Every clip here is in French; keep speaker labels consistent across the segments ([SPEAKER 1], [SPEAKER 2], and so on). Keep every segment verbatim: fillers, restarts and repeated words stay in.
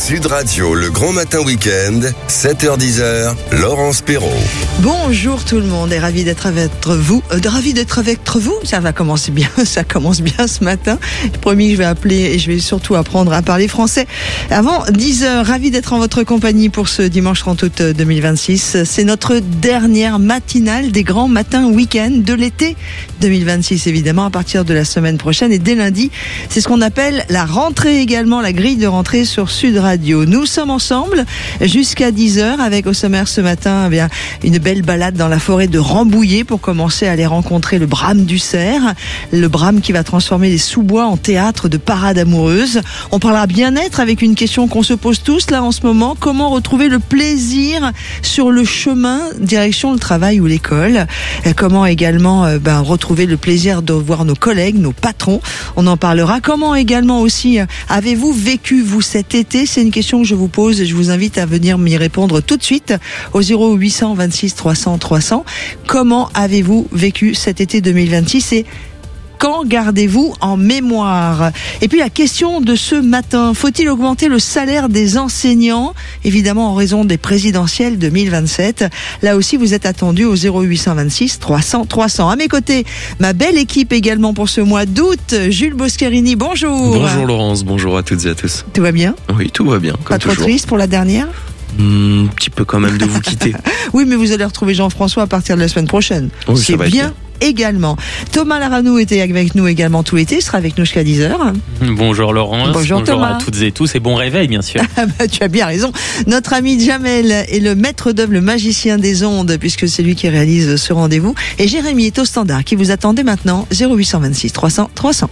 [SPEAKER 1] Sud Radio, le grand matin week-end, sept heures dix, Laurence Perrault.
[SPEAKER 2] Bonjour tout le monde et ravi d'être avec vous. Euh, ravi d'être avec vous. Ça va commencer bien, ça commence bien ce matin. Promis, je vais appeler et je vais surtout apprendre à parler français avant dix heures. Ravi d'être en votre compagnie pour ce dimanche trente août deux mille vingt-six. C'est notre dernière matinale des grands matins week-end de l'été deux mille vingt-six, évidemment, à partir de la semaine prochaine et dès lundi. C'est ce qu'on appelle la rentrée également, la grille de rentrée sur Sud Radio. Nous sommes ensemble jusqu'à dix heures avec au sommaire ce matin eh bien, une belle balade dans la forêt de Rambouillet pour commencer à aller rencontrer le Brame du Cerf, le Brame qui va transformer les sous-bois en théâtre de parade amoureuse. On parlera bien-être avec une question qu'on se pose tous là en ce moment, comment retrouver le plaisir sur le chemin direction le travail ou l'école, comment également euh, ben, retrouver le plaisir de voir nos collègues, nos patrons, on en parlera. Comment également aussi euh, avez-vous vécu vous cet été? C'est une question que je vous pose et je vous invite à venir m'y répondre tout de suite au zéro huit cent vingt-six trois cents trois cents. Comment avez-vous vécu cet été deux mille vingt-six et quand gardez-vous en mémoire? Et puis la question de ce matin, faut-il augmenter le salaire des enseignants? Évidemment en raison des présidentielles deux mille vingt-sept. Là aussi vous êtes attendus au zéro huit cent vingt-six trois cents trois cents. À mes côtés, ma belle équipe également pour ce mois d'août. Jules Boscherini, bonjour.
[SPEAKER 3] Bonjour Laurence, bonjour à toutes et à tous.
[SPEAKER 2] Tout va bien?
[SPEAKER 3] Oui, tout va bien. Comme
[SPEAKER 2] Pas trop
[SPEAKER 3] toujours.
[SPEAKER 2] triste pour la dernière?
[SPEAKER 3] Mmh, un petit peu quand même de vous quitter.
[SPEAKER 2] Oui, mais vous allez retrouver Jean-François à partir de la semaine prochaine.
[SPEAKER 3] Oui, ça
[SPEAKER 2] c'est
[SPEAKER 3] va être
[SPEAKER 2] bien.
[SPEAKER 3] bien.
[SPEAKER 2] Également. Thomas Laranou était avec nous également tout l'été, il sera avec nous jusqu'à dix heures.
[SPEAKER 4] Bonjour Laurence,
[SPEAKER 2] bonjour,
[SPEAKER 4] bonjour
[SPEAKER 2] Thomas.
[SPEAKER 4] à toutes et tous et bon réveil bien sûr.
[SPEAKER 2] bah, tu as bien raison. Notre ami Jamel est le maître d'œuvre, le magicien des ondes, puisque c'est lui qui réalise ce rendez-vous. Et Jérémy est au standard qui vous attendait maintenant, zéro huit cent vingt-six trois cents trois cents.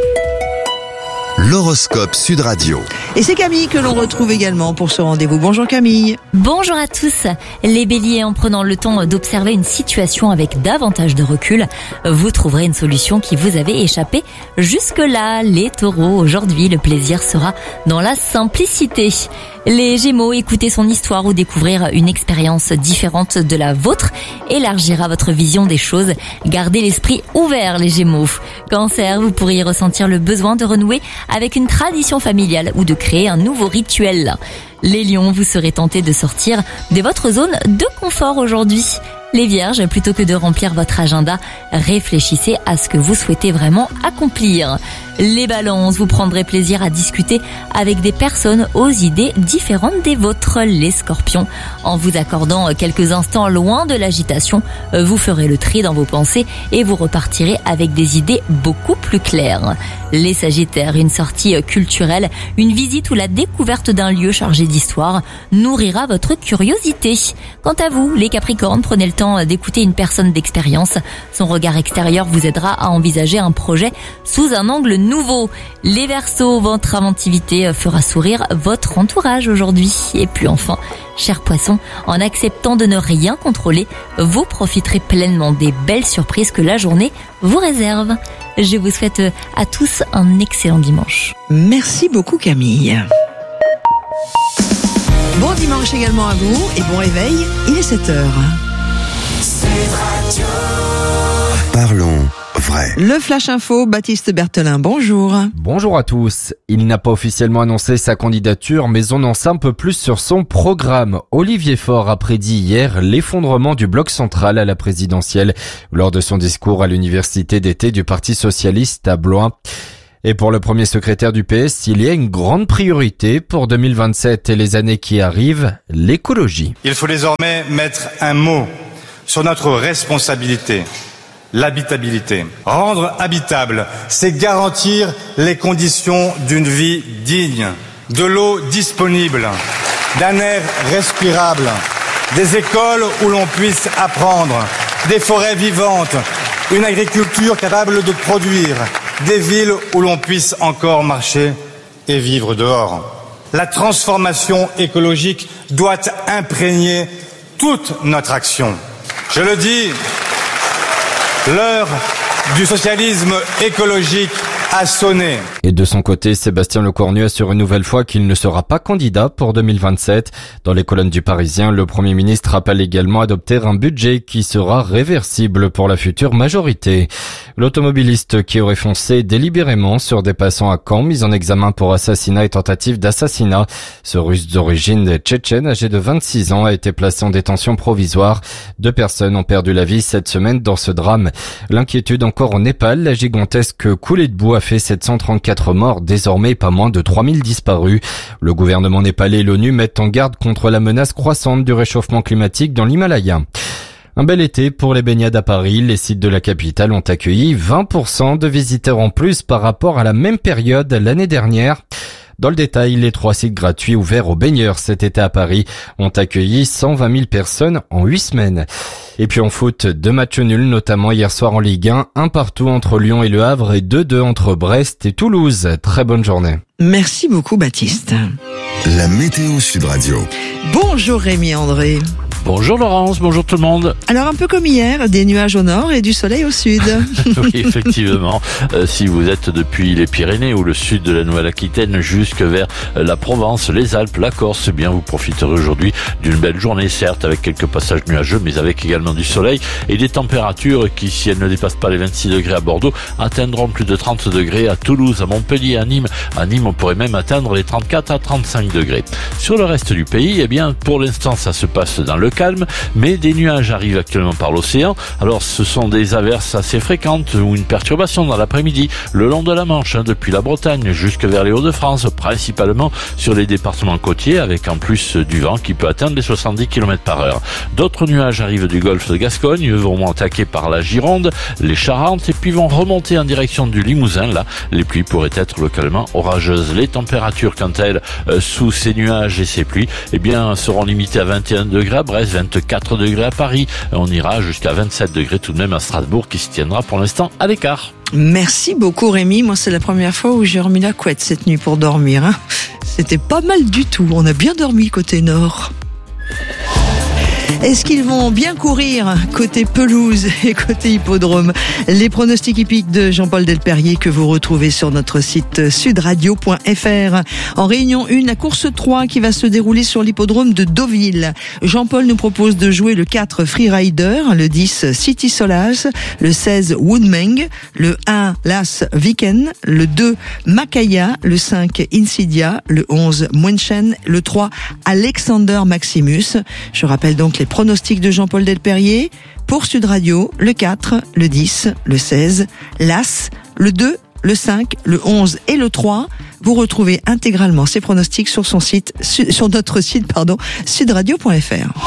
[SPEAKER 1] L'horoscope Sud Radio.
[SPEAKER 2] Et c'est Camille que l'on retrouve également pour ce rendez-vous. Bonjour Camille.
[SPEAKER 5] Bonjour à tous. Les béliers, en prenant le temps d'observer une situation avec davantage de recul, vous trouverez une solution qui vous avait échappé jusque-là. Les taureaux, aujourd'hui, le plaisir sera dans la simplicité. Les gémeaux, écouter son histoire ou découvrir une expérience différente de la vôtre élargira votre vision des choses. Gardez l'esprit ouvert, les gémeaux. Cancer, vous pourriez ressentir le besoin de renouer avec une tradition familiale ou de créer un nouveau rituel. Les lions, vous serez tentés de sortir de votre zone de confort aujourd'hui. Les vierges, plutôt que de remplir votre agenda, réfléchissez à ce que vous souhaitez vraiment accomplir. Les balances, vous prendrez plaisir à discuter avec des personnes aux idées différentes des vôtres. Les scorpions, en vous accordant quelques instants loin de l'agitation, vous ferez le tri dans vos pensées et vous repartirez avec des idées beaucoup plus claires. Les sagittaires, une sortie culturelle, une visite ou la découverte d'un lieu chargé d'histoire nourrira votre curiosité. Quant à vous, les capricornes, prenez le temps d'écouter une personne d'expérience. Son regard extérieur vous aidera à envisager un projet sous un angle nouveau. Les Verseaux, votre inventivité fera sourire votre entourage aujourd'hui. Et puis enfin, chers poissons, en acceptant de ne rien contrôler, vous profiterez pleinement des belles surprises que la journée vous réserve. Je vous souhaite à tous un excellent dimanche.
[SPEAKER 2] Merci beaucoup Camille. Bon dimanche également à vous et bon réveil, il est sept heures.
[SPEAKER 1] Parlons vrai.
[SPEAKER 2] Le Flash Info, Baptiste Berthelin, bonjour.
[SPEAKER 6] Bonjour à tous. Il n'a pas officiellement annoncé sa candidature, mais on en sait un peu plus sur son programme. Olivier Faure a prédit hier l'effondrement du bloc central à la présidentielle lors de son discours à l'université d'été du Parti socialiste à Blois. Et pour le premier secrétaire du P S, il y a une grande priorité pour deux mille vingt-sept et les années qui arrivent, l'écologie.
[SPEAKER 7] Il faut désormais mettre un mot sur notre responsabilité, l'habitabilité. Rendre habitable, c'est garantir les conditions d'une vie digne, de l'eau disponible, d'un air respirable, des écoles où l'on puisse apprendre, des forêts vivantes, une agriculture capable de produire, des villes où l'on puisse encore marcher et vivre dehors. La transformation écologique doit imprégner toute notre action. Je le dis, l'heure du socialisme écologique a sonné.
[SPEAKER 6] Et de son côté, Sébastien Lecornu assure une nouvelle fois qu'il ne sera pas candidat pour deux mille vingt-sept. Dans les colonnes du Parisien, le Premier ministre appelle également à adopter un budget qui sera réversible pour la future majorité. L'automobiliste qui aurait foncé délibérément sur des passants à Caen, mis en examen pour assassinat et tentative d'assassinat. Ce Russe d'origine tchétchène, âgé de vingt-six ans, a été placé en détention provisoire. Deux personnes ont perdu la vie cette semaine dans ce drame. L'inquiétude encore au Népal, la gigantesque coulée de boue a fait sept cent trente-quatre morts, désormais pas moins de trois mille disparus. Le gouvernement népalais et l'ONU mettent en garde contre la menace croissante du réchauffement climatique dans l'Himalaya. Un bel été pour les baignades à Paris. Les sites de la capitale ont accueilli vingt pour cent de visiteurs en plus par rapport à la même période l'année dernière. Dans le détail, les trois sites gratuits ouverts aux baigneurs cet été à Paris ont accueilli cent vingt mille personnes en huit semaines. Et puis en foot, deux matchs nuls, notamment hier soir en Ligue un, un partout entre Lyon et Le Havre et deux deux entre Brest et Toulouse. Très bonne journée.
[SPEAKER 2] Merci beaucoup Baptiste.
[SPEAKER 1] La météo Sud Radio.
[SPEAKER 2] Bonjour Rémi André.
[SPEAKER 4] Bonjour Laurence, bonjour tout le monde.
[SPEAKER 2] Alors un peu comme hier, des nuages au nord et du soleil au sud.
[SPEAKER 4] Oui, effectivement. Euh, si vous êtes depuis les Pyrénées ou le sud de la Nouvelle-Aquitaine jusque vers la Provence, les Alpes, la Corse, eh bien vous profiterez aujourd'hui d'une belle journée, certes avec quelques passages nuageux, mais avec également du soleil et des températures qui, si elles ne dépassent pas les vingt-six degrés à Bordeaux, atteindront plus de trente degrés à Toulouse, à Montpellier, à Nîmes. À Nîmes, on pourrait même atteindre les trente-quatre à trente-cinq degrés. Sur le reste du pays, eh bien pour l'instant, ça se passe dans le calme, mais des nuages arrivent actuellement par l'océan. Alors ce sont des averses assez fréquentes ou une perturbation dans l'après-midi le long de la Manche, hein, depuis la Bretagne jusque vers les Hauts-de-France, principalement sur les départements côtiers, avec en plus du vent qui peut atteindre les soixante-dix kilomètres par heure. D'autres nuages arrivent du golfe de Gascogne, eux vont attaquer par la Gironde, les Charentes et puis vont remonter en direction du Limousin. Là, les pluies pourraient être localement orageuses. Les températures, quant à elles, euh, sous ces nuages et ces pluies, eh bien, seront limitées à vingt et un degrés à Brest, vingt-quatre degrés à Paris. On ira jusqu'à vingt-sept degrés tout de même à Strasbourg, qui se tiendra pour l'instant à l'écart.
[SPEAKER 2] Merci beaucoup Rémi. Moi, c'est la première fois où j'ai remis la couette cette nuit pour dormir. Hein. C'était pas mal du tout. On a bien dormi côté nord. Est-ce qu'ils vont bien courir côté pelouse et côté hippodrome? Les pronostics hippiques de Jean-Paul Delperrier que vous retrouvez sur notre site sudradio point f r. En réunion un, la course trois qui va se dérouler sur l'hippodrome de Deauville. Jean-Paul nous propose de jouer le quatre Freerider, le dix City Solas, le seize Woodmeng, le un Las Viken, le deux Makaya, le cinq Insidia, le onze Mwenchen, le trois Alexander Maximus. Je rappelle donc les pronostics de Jean-Paul Delperrier pour Sud Radio, le quatre, le dix, le seize, l'As, le deux, le cinq, le onze et le trois. Vous retrouvez intégralement ces pronostics sur son site, sur notre site, pardon, sudradio point f r.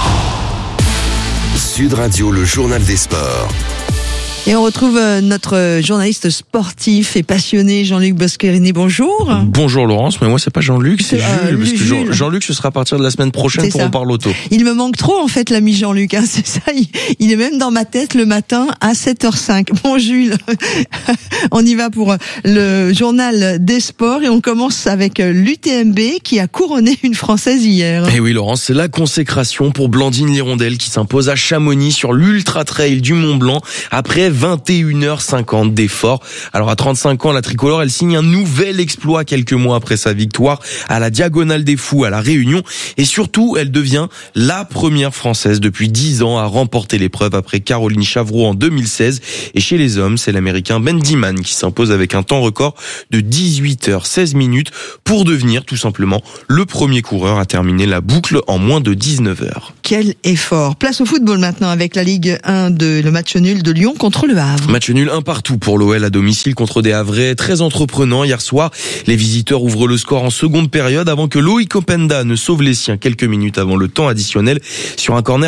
[SPEAKER 1] Sud Radio, le journal des sports.
[SPEAKER 2] Et on retrouve notre journaliste sportif et passionné Jean-Luc Bosquerini. Bonjour.
[SPEAKER 3] Bonjour Laurence, mais moi c'est pas Jean-Luc, c'est
[SPEAKER 2] Euh,
[SPEAKER 3] Jules. Parce que
[SPEAKER 2] Jules.
[SPEAKER 3] Jean- Jean-Luc, ce sera à partir de la semaine prochaine
[SPEAKER 2] C'est
[SPEAKER 3] pour
[SPEAKER 2] ça.
[SPEAKER 3] On parle auto.
[SPEAKER 2] Il me manque trop en fait l'ami Jean-Luc, hein, c'est ça, il, il est même dans ma tête le matin à sept heures cinq. Bon Jules, on y va pour le journal des sports et on commence avec l'U T M B qui a couronné une Française hier.
[SPEAKER 3] Et oui Laurence, c'est la consécration pour Blandine Lirondelle qui s'impose à Chamonix sur l'Ultra Trail du Mont Blanc après vingt et une heures cinquante d'efforts. Alors à trente-cinq ans, la tricolore, elle signe un nouvel exploit quelques mois après sa victoire à la Diagonale des Fous à La Réunion. Et surtout, elle devient la première Française depuis dix ans à remporter l'épreuve après Caroline Chavreau en deux mille seize. Et chez les hommes, c'est l'Américain Ben Diman qui s'impose avec un temps record de dix-huit heures seize minutes pour devenir tout simplement le premier coureur à terminer la boucle en moins de dix-neuf heures.
[SPEAKER 2] Quel effort. Place au football maintenant avec la Ligue un de le match nul de Lyon contre le Havre.
[SPEAKER 3] Match nul un partout pour l'O L à domicile contre des Havrais. Très entreprenant hier soir. Les visiteurs ouvrent le score en seconde période avant que Loïc Openda ne sauve les siens quelques minutes avant le temps additionnel sur un corner